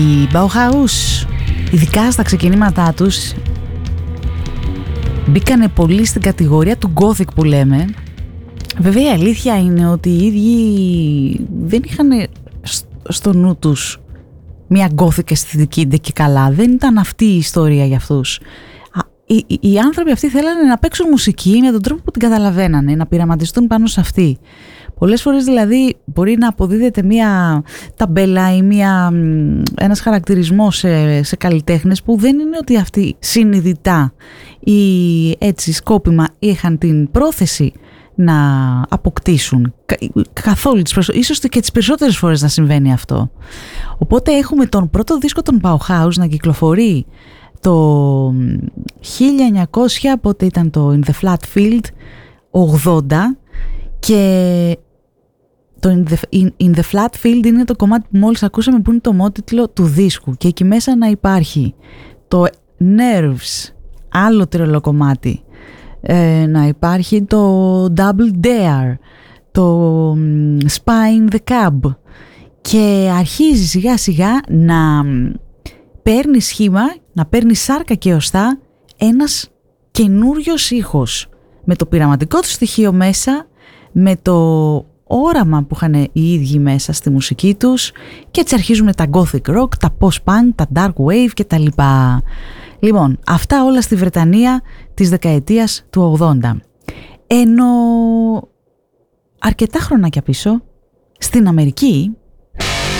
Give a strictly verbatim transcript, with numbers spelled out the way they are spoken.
Η Bauhaus, ειδικά στα ξεκινήματά τους, μπήκανε πολύ στην κατηγορία του Gothic που λέμε. Βέβαια η αλήθεια είναι ότι οι ίδιοι δεν είχαν στο νου τους μια Gothic αισθητική ντε και καλά. Δεν ήταν αυτή η ιστορία για αυτούς. Οι, οι, οι άνθρωποι αυτοί θέλανε να παίξουν μουσική με τον τρόπο που την καταλαβαίνανε, να πειραματιστούν πάνω σε αυτή. Πολλές φορές δηλαδή μπορεί να αποδίδεται μια ταμπέλα ή μια, ένας χαρακτηρισμός σε, σε καλλιτέχνες που δεν είναι ότι αυτοί συνειδητά ή έτσι σκόπιμα είχαν την πρόθεση να αποκτήσουν καθόλου, ίσως και τις περισσότερες φορές να συμβαίνει αυτό. Οπότε έχουμε τον πρώτο δίσκο των Bauhaus να κυκλοφορεί το χίλια εννιακόσια, πότε ήταν το In the Flat Field, ογδόντα, και το In the, in, in the Flat Field είναι το κομμάτι που μόλις ακούσαμε, που είναι το μότιτλο του δίσκου, και εκεί μέσα να υπάρχει το Nerves, άλλο τρελό κομμάτι, ε, να υπάρχει το Double Dare, το Spine the Cab, και αρχίζει σιγά σιγά να παίρνει σχήμα, να παίρνει σάρκα και οστά ένας καινούριος ήχος, με το πειραματικό του στοιχείο μέσα, με το όραμα που είχαν οι ίδιοι μέσα στη μουσική τους, και έτσι αρχίζουμε τα gothic rock, τα post-punk, τα dark wave και τα λοιπά. Λοιπόν, αυτά όλα στη Βρετανία της δεκαετίας του ογδόντα. Ενώ αρκετά χρονάκια πίσω, στην Αμερική,